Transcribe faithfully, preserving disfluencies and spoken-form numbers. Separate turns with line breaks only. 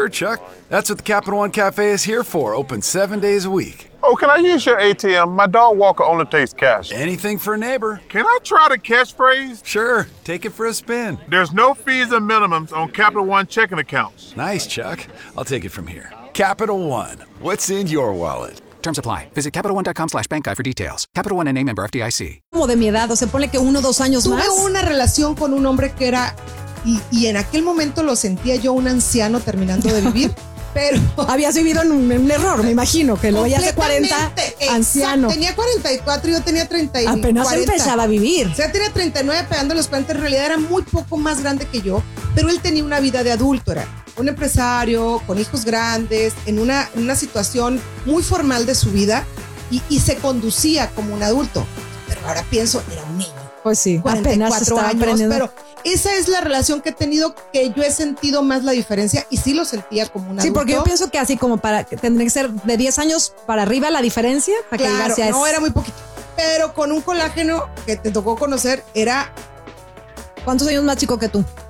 Sure, Chuck. That's what the Capital One Cafe is here for, open seven days a week.
Oh, can I use your A T M? My dog walker only takes cash.
Anything for a neighbor.
Can I try the catchphrase?
Sure, take it for a spin.
There's no fees and minimums on Capital One checking accounts.
Nice, Chuck. I'll take it from here. Capital One, what's in your wallet?
Terms apply. Visit CapitalOne.com slash bank guide for details. Capital One N A member F D I C.
Como de mi edad, o sea, ponle que uno o dos años
Tuve
más.
Tuve una relación con un hombre que era, y, y en aquel momento lo sentía yo un anciano terminando de vivir, pero...
Habías vivido en un, en un error, me imagino, que lo veías hace cuarenta, anciano.
Tenía cuarenta y cuatro, yo tenía treinta y
Apenas
cuarenta.
empezaba a vivir.
O sea, tenía treinta y nueve pegando los cuarenta, en realidad era muy poco más grande que yo, pero él tenía una vida de adulto, era un empresario, con hijos grandes, en una, en una situación muy formal de su vida, y, y se conducía como un adulto. Pero ahora pienso, era un niño.
Pues sí,
cuarenta y cuatro
apenas estaba
años,
aprendiendo.
pero esa es la relación que he tenido, que yo he sentido más la diferencia, y sí lo sentía como un adulto.
Sí, porque yo pienso que así como para, que tendría que ser de diez años para arriba la diferencia. Para
claro,
que digas, ya
no,
es...
era muy poquito. Pero con un colágeno que te tocó conocer, era...
¿Cuántos años más chico que tú?